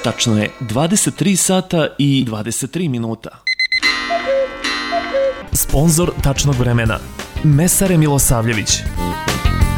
Tačno je 23 sata i 23 minuta. Sponzor tačnog vremena Mesare Milosavljević.